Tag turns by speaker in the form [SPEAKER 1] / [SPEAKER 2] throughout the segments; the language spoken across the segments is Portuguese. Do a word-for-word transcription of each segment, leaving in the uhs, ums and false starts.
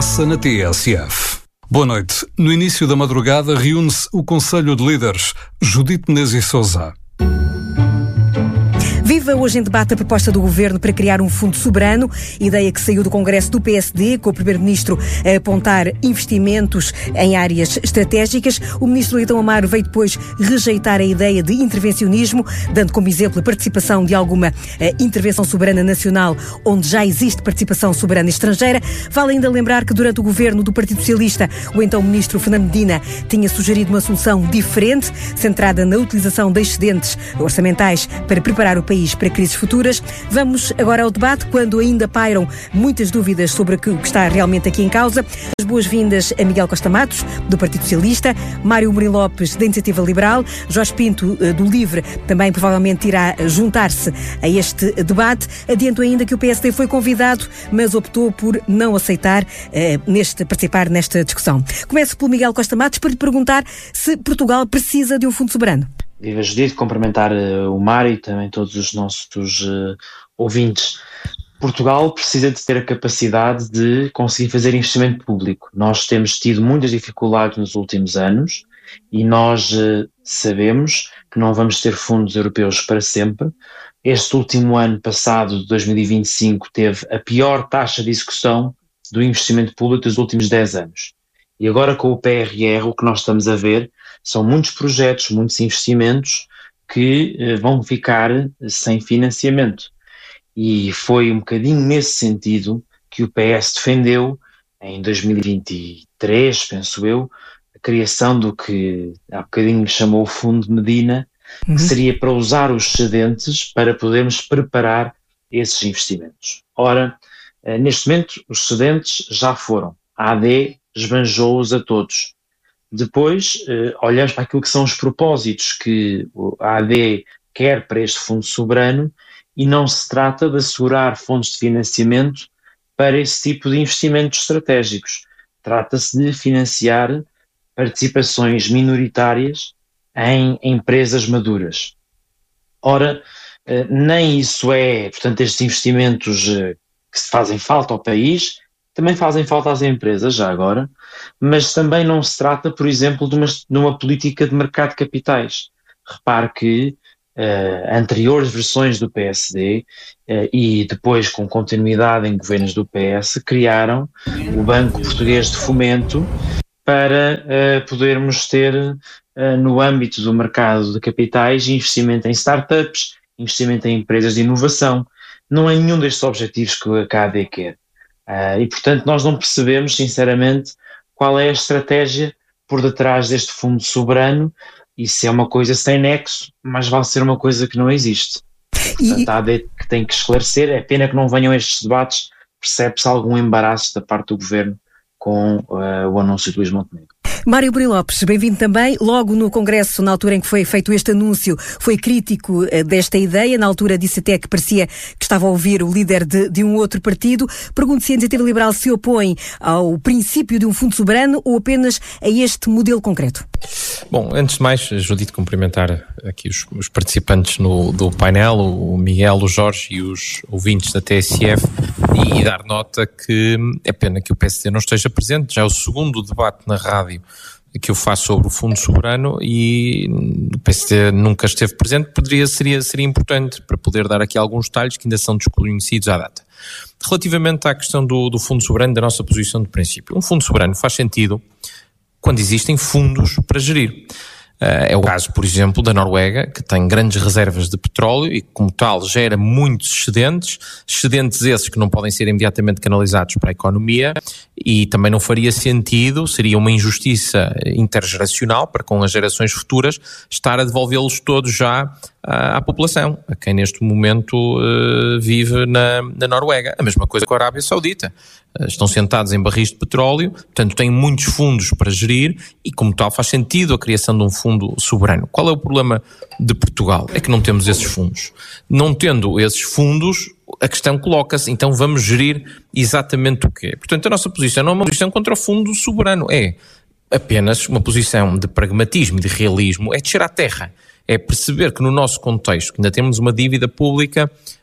[SPEAKER 1] passa na T S F. Boa noite. No início da madrugada reúne-se o Conselho de Líderes. Judite Menezes e Sousa.
[SPEAKER 2] Viva hoje em debate a proposta do Governo para criar um fundo soberano, ideia que saiu do Congresso do P S D, com o Primeiro-Ministro a apontar investimentos em áreas estratégicas. O Ministro Leitão Amaro veio depois rejeitar a ideia de intervencionismo, dando como exemplo a participação de alguma eh, intervenção soberana nacional, onde já existe participação soberana estrangeira. Vale ainda lembrar que durante o Governo do Partido Socialista, o então Ministro Fernando Medina tinha sugerido uma solução diferente, centrada na utilização de excedentes orçamentais para preparar o país para crises futuras. Vamos agora ao debate, quando ainda pairam muitas dúvidas sobre o que está realmente aqui em causa. As boas-vindas a Miguel Costa Matos, do Partido Socialista, Mário Mourinho Lopes, da Iniciativa Liberal, Jorge Pinto, do Livre, também provavelmente irá juntar-se a este debate. Adianto ainda que o P S D foi convidado, mas optou por não aceitar eh, neste, participar nesta discussão. Começo pelo Miguel Costa Matos para lhe perguntar se Portugal precisa de um fundo soberano.
[SPEAKER 3] Viva Judite, cumprimentar uh, o Mário e também todos os nossos uh, ouvintes. Portugal precisa de ter a capacidade de conseguir fazer investimento público. Nós temos tido muitas dificuldades nos últimos anos e nós uh, sabemos que não vamos ter fundos europeus para sempre. Este último ano passado, de dois mil e vinte e cinco, teve a pior taxa de execução do investimento público dos últimos dez anos. E agora com o P R R o que nós estamos a ver são muitos projetos, muitos investimentos que eh, vão ficar sem financiamento. E foi um bocadinho nesse sentido que o P S defendeu, em dois mil e vinte e três, penso eu, a criação do que há bocadinho chamou o Fundo Medina, uhum. que seria para usar os excedentes para podermos preparar esses investimentos. Ora, eh, neste momento os excedentes já foram. A A D esbanjou-os a todos. Depois, eh, olhamos para aquilo que são os propósitos que a A D quer para este fundo soberano e não se trata de assegurar fontes de financiamento para esse tipo de investimentos estratégicos. Trata-se de financiar participações minoritárias em empresas maduras. Ora, eh, nem isso é, portanto, estes investimentos eh, que se fazem falta ao país, também fazem falta às empresas, já agora, mas também não se trata, por exemplo, de uma, de uma política de mercado de capitais. Repare que uh, anteriores versões do P S D uh, e depois com continuidade em governos do P S criaram o Banco Português de Fomento para uh, podermos ter uh, no âmbito do mercado de capitais investimento em startups, investimento em empresas de inovação. Não é nenhum destes objetivos que a A D quer. Uh, e, portanto, nós não percebemos, sinceramente, qual é a estratégia por detrás deste fundo soberano e se é uma coisa sem nexo, mas vai ser uma coisa que não existe. Portanto, a A D que tem que esclarecer. É pena que não venham estes debates, percebe-se algum embaraço da parte do Governo com uh, o anúncio de Luís Montenegro.
[SPEAKER 2] Mário Mourinho Lopes, bem-vindo também. Logo no Congresso, na altura em que foi feito este anúncio, foi crítico uh, desta ideia. Na altura disse até que parecia que estava a ouvir o líder de, de um outro partido. Pergunto se a Iniciativa Liberal se opõe ao princípio de um fundo soberano ou apenas a este modelo concreto.
[SPEAKER 4] Bom, antes de mais, Judite, cumprimentar aqui os, os participantes no, do painel, o Miguel, o Jorge e os ouvintes da T S F e, e dar nota que é pena que o P S D não esteja presente. Já é o segundo debate na rádio que eu faço sobre o Fundo Soberano e o P S D nunca esteve presente. Poderia, seria, seria importante para poder dar aqui alguns detalhes que ainda são desconhecidos à data. Relativamente à questão do, do Fundo Soberano, da nossa posição de princípio. Um Fundo Soberano faz sentido quando existem fundos para gerir. É o caso, por exemplo, da Noruega, que tem grandes reservas de petróleo e, como tal, gera muitos excedentes, excedentes esses que não podem ser imediatamente canalizados para a economia e também não faria sentido, seria uma injustiça intergeracional para com as gerações futuras, estar a devolvê-los todos já à, à população, a quem neste momento uh, vive na, na Noruega. A mesma coisa com a Arábia Saudita. Uh, estão sentados em barris de petróleo, portanto têm muitos fundos para gerir e, como tal, faz sentido a criação de um fundo soberano. Qual é o problema de Portugal? É que não temos esses fundos. Não tendo esses fundos, a questão coloca-se, então vamos gerir exatamente o quê? Portanto, a nossa posição não é uma posição contra o fundo soberano, é apenas uma posição de pragmatismo e de realismo, é descer à terra. É perceber que no nosso contexto, que ainda temos uma dívida pública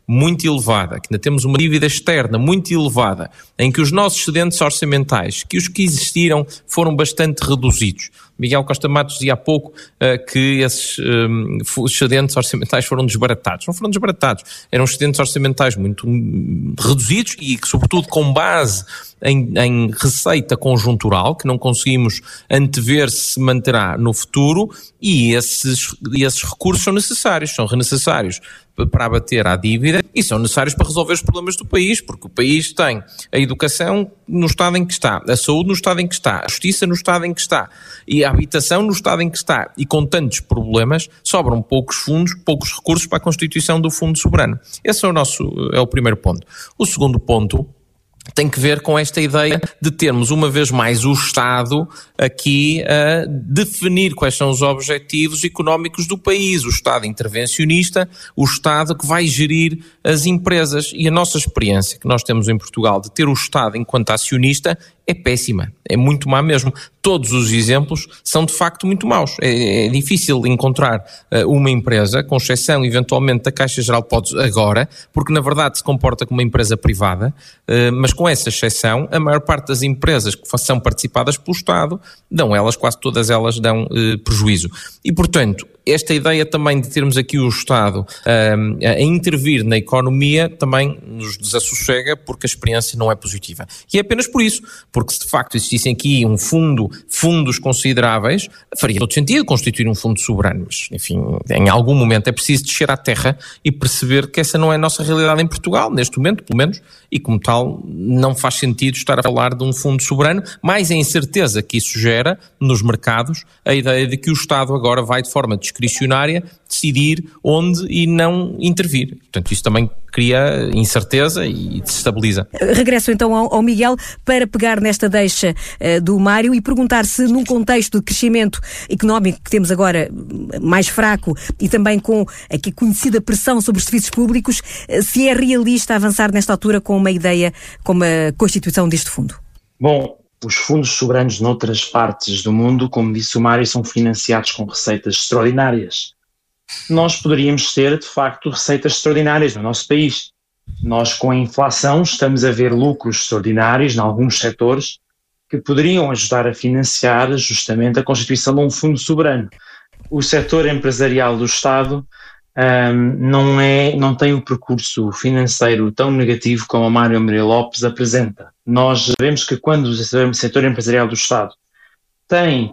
[SPEAKER 4] muito elevada, que ainda temos uma dívida externa muito elevada, em que os nossos excedentes orçamentais, que os que existiram foram bastante reduzidos. Miguel Costa Matos dizia há pouco uh, que esses um, excedentes orçamentais foram desbaratados. Não foram desbaratados, eram excedentes orçamentais muito um, reduzidos e que, sobretudo, com base em, em receita conjuntural, que não conseguimos antever se se manterá no futuro, e esses, esses recursos são necessários, são necessários para abater a dívida e são necessários para resolver os problemas do país, porque o país tem a educação no estado em que está, a saúde no estado em que está, a justiça no estado em que está e a habitação no estado em que está, e com tantos problemas sobram poucos fundos, poucos recursos para a constituição do Fundo Soberano. Esse é o nosso, é o primeiro ponto. O segundo ponto tem que ver com esta ideia de termos uma vez mais o Estado aqui a definir quais são os objetivos económicos do país, o Estado intervencionista, o Estado que vai gerir as empresas. E a nossa experiência que nós temos em Portugal de ter o Estado enquanto acionista é péssima, é muito má mesmo. Todos os exemplos são de facto muito maus. É, é difícil encontrar uh, uma empresa, com exceção eventualmente da Caixa Geral de Depósitos agora, porque na verdade se comporta como uma empresa privada, uh, mas com essa exceção, a maior parte das empresas que são participadas pelo Estado, dão elas, quase todas elas dão uh, prejuízo. E portanto, esta ideia também de termos aqui o Estado um, a intervir na economia também nos desassossega, porque a experiência não é positiva. E é apenas por isso, porque se de facto existissem aqui um fundo, fundos consideráveis, faria todo sentido constituir um fundo soberano, mas enfim, em algum momento é preciso descer à terra e perceber que essa não é a nossa realidade em Portugal, neste momento, pelo menos, e como tal não faz sentido estar a falar de um fundo soberano, mais a incerteza que isso gera nos mercados, a ideia de que o Estado agora vai de forma discricionária decidir onde e não intervir. Portanto, isso também cria incerteza e desestabiliza.
[SPEAKER 2] Regresso então ao, ao Miguel para pegar nesta deixa uh, do Mário e perguntar se num contexto de crescimento económico que temos agora mais fraco e também com a conhecida pressão sobre os serviços públicos, uh, se é realista avançar nesta altura com uma ideia como a constituição deste fundo.
[SPEAKER 3] Bom, os fundos soberanos noutras partes do mundo, como disse o Mário, são financiados com receitas extraordinárias. Nós poderíamos ter, de facto, receitas extraordinárias no nosso país. Nós, com a inflação, estamos a ver lucros extraordinários em alguns setores que poderiam ajudar a financiar justamente a constituição de um fundo soberano. O setor empresarial do Estado um, não, é, não tem o percurso financeiro tão negativo como o Mário Maria Lopes apresenta. Nós sabemos que quando o setor empresarial do Estado tem